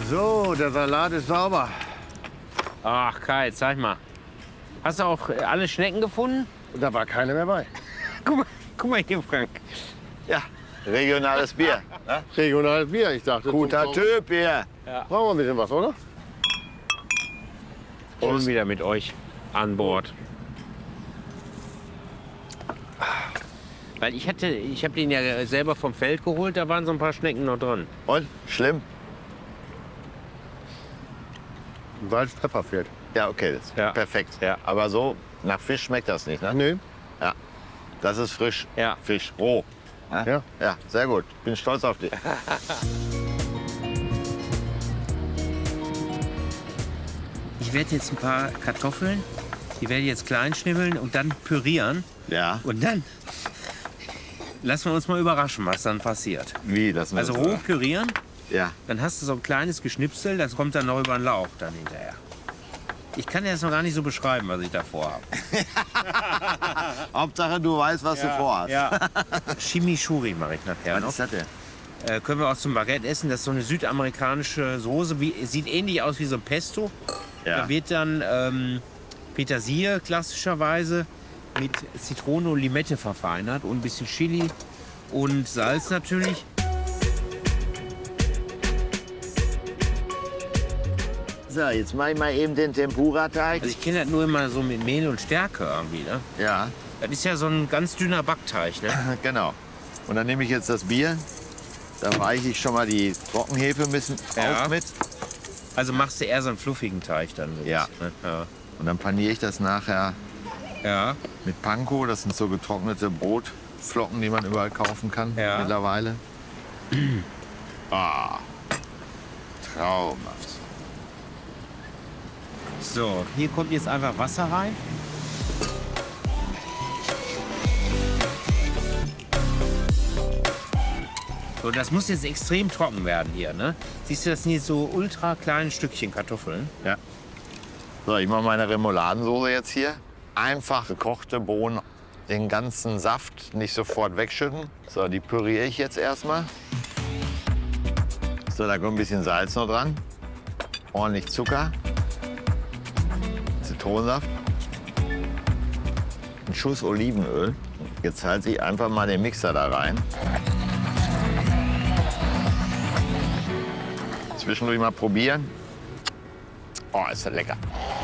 So, der Salat ist sauber. Ach, Kai, zeig mal. Hast du auch alle Schnecken gefunden? Und da war keine mehr bei. Guck mal hier, Frank. Ja, regionales Bier. Ne? Regionales Bier, ich dachte. Guter Typ hier. Brauchen wir ein bisschen was, oder? Schon wieder mit euch an Bord. Weil ich habe den ja selber vom Feld geholt, da waren so ein paar Schnecken noch drin. Und? Schlimm? Salz, Pfeffer fehlt. Ja, okay, das ist Ja. perfekt. Ja. Aber so nach Fisch schmeckt das nicht, ne? Nee. Ja. Das ist frisch. Ja. Fisch, roh. Ja. Ja, sehr gut. Bin stolz auf dich. Ich werde jetzt ein paar Kartoffeln, die werde ich jetzt klein schnibbeln und dann pürieren. Ja. Und dann lassen wir uns mal überraschen, was dann passiert. Wie? Das Also roh pürieren, Ja. dann hast du so ein kleines Geschnipsel, das kommt dann noch über den Lauch dann hinterher. Ich kann dir das noch gar nicht so beschreiben, was ich da vorhabe. Hauptsache, du weißt, was du vorhast. Ja. Chimichurri mache ich nachher Was noch. ist das denn? Können wir auch zum Baguette essen. Das ist so eine südamerikanische Soße. Sieht ähnlich aus wie so ein Pesto. Ja. Da wird dann Petersilie klassischerweise mit Zitrone und Limette verfeinert und ein bisschen Chili und Salz natürlich. So, jetzt mache ich mal eben den Tempura-Teig. Also ich kenne das nur immer so mit Mehl und Stärke irgendwie. Ne? Ja, Das ist ja so ein ganz dünner Backteig. Ne? genau. Und dann nehme ich jetzt das Bier. Da weiche ich schon mal die Trockenhefe ein bisschen auf mit. Also machst du eher so einen fluffigen Teig dann. Ja. Ne? Ja. Und dann paniere ich das nachher Ja. mit Panko. Das sind so getrocknete Brotflocken, die man überall kaufen kann Ja. mittlerweile. Ah, traumhaft. So, hier kommt jetzt einfach Wasser rein. So, das muss jetzt extrem trocken werden hier, ne? Siehst du, das sind jetzt so ultra kleine Stückchen Kartoffeln. Ja. So, ich mache meine Remouladensoße jetzt hier. Einfach gekochte Bohnen, den ganzen Saft nicht sofort wegschütten. So, die püriere ich jetzt erstmal. So, da kommt ein bisschen Salz noch dran. Ordentlich Zucker. Zitronensaft. Ein Schuss Olivenöl. Jetzt halte ich einfach mal den Mixer da rein. Zwischendurch mal probieren. Oh, ist das lecker.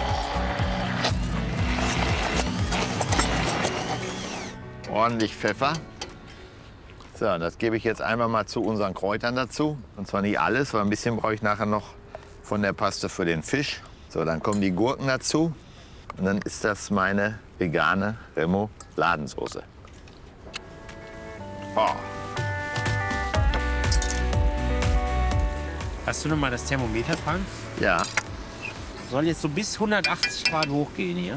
Ordentlich Pfeffer. So, das gebe ich jetzt einfach mal zu unseren Kräutern dazu. Und zwar nicht alles, weil ein bisschen brauche ich nachher noch von der Paste für den Fisch. So, dann kommen die Gurken dazu. Und dann ist das meine vegane Remouladensoße. Oh. Hast du noch mal das Thermometer dran? Ja, Soll jetzt so bis 180 Grad hochgehen hier.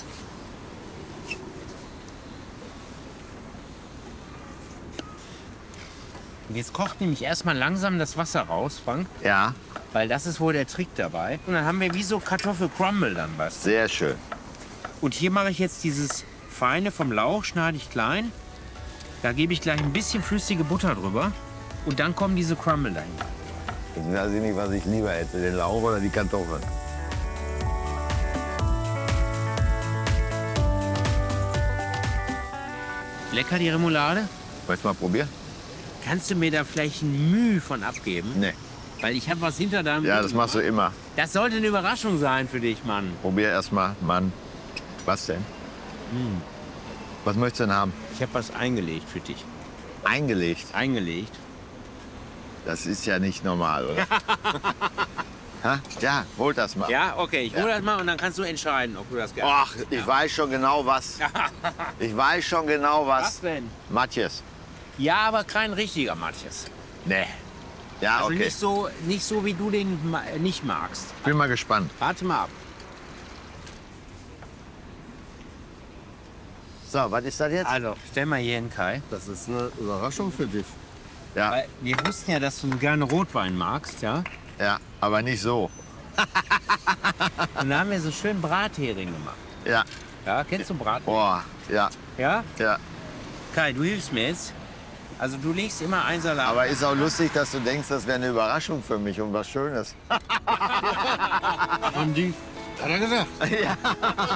Und jetzt kocht nämlich erstmal langsam das Wasser raus, Frank. ja, Weil das ist wohl der Trick dabei. Und dann haben wir wie so Kartoffelcrumble dann was. sehr schön. Und hier mache ich jetzt dieses Feine vom Lauch, schneide ich klein. Da gebe ich gleich ein bisschen flüssige Butter drüber. Und dann kommen diese Crumble dahin. Jetzt weiß ich nicht, was ich lieber hätte, den Lauch oder die Kartoffeln. Lecker die Remoulade. Willst du mal probieren? Kannst du mir da vielleicht ein Mühe von abgeben? Nee. Weil ich habe was hinter deinem Ja, Rücken. das machst du immer. Das sollte eine Überraschung sein für dich, Mann. Probier erst mal, Mann. Was denn? Was möchtest du denn haben? Ich habe was eingelegt für dich. Eingelegt. Eingelegt. Das ist ja nicht normal, oder? Ha? Ja, hol das mal. Ja, okay, ich hole das mal und dann kannst du entscheiden, ob du das gerne Ach, ich weiß schon genau was. Ich weiß schon genau Was was. denn? Matjes. Ja, aber kein richtiger Matthias. Nee. Ja, Also okay. nicht so, wie du den nicht magst. Bin mal gespannt. Warte mal ab. So, was ist das jetzt? Also, stell mal hier hin, Kai. Das ist eine Überraschung für dich. Ja, Weil wir wussten ja, dass du gerne Rotwein magst, ja? ja, aber nicht so. Und da haben wir so schön Brathering gemacht. Ja, Ja, kennst du Brathering? boah, ja, Ja? ja. Kai, du hilfst mir jetzt. Also du legst immer ein Salat. Aber ist auch lustig, dass du denkst, das wäre eine Überraschung für mich und was Schönes. Haben die? Hat er gesagt.